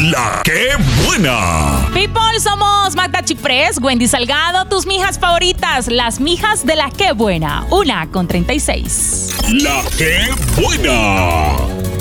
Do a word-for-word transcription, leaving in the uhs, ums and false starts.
La ¡Qué buena! People, somos Magda Chiprés, Wendy Salgado, tus mijas favoritas, las mijas de La ¡Qué buena! Una con treinta y seis. La ¡Qué buena!